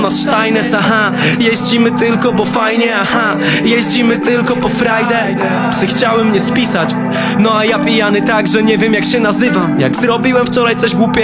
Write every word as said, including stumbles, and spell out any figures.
na Steines, aha. Jeździmy tylko, bo fajnie, aha. Jeździmy tylko po Friday. Psy chciały mnie spisać, no a ja pijany tak, że nie wiem jak się nazywam. Jak zrobiłem wczoraj coś głupie